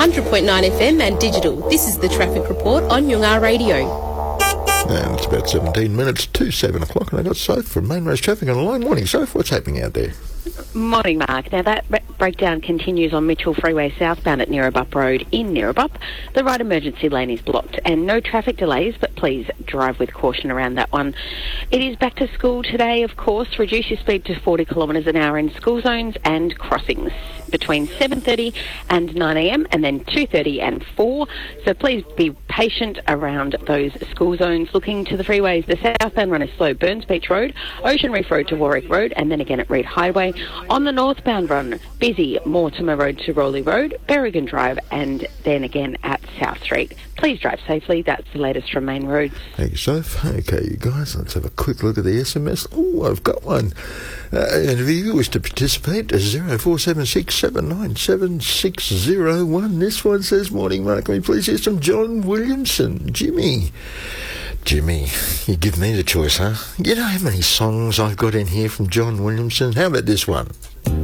100.9 FM and digital. This is the Traffic Report on Yungar Radio. And it's about 17 minutes to 7 o'clock, and I got Soph from Main Roads Traffic on the line. Morning, Soph. What's happening out there? Morning, Mark. Now, that breakdown continues on Mitchell Freeway southbound at Neerabup Road in Neerabup. The right emergency lane is blocked and no traffic delays, but please drive with caution around that one. It is back to school today, of course. Reduce your speed to 40 kilometres an hour in school zones and crossings between 7:30 and 9am and then 2:30 and 4. So please be patient around those school zones. Looking to the freeways, the southbound run is slow. Burns Beach Road, Ocean Reef Road to Warwick Road, and then again at Reed Highway. On the northbound run, busy Mortimer Road to Rowley Road, Berrigan Drive, and then again at South Street. Please drive safely. That's the latest from Main Roads. Thank you, Soph. Okay, you guys, let's have a quick look at the SMS. Oh, I've got one. And if you wish to participate, 0476797601. This one says, morning, Mark. Can we please hear some John Williamson? Jimmy, you give me the choice, huh? You know how many songs I've got in here from John Williamson? How about this one?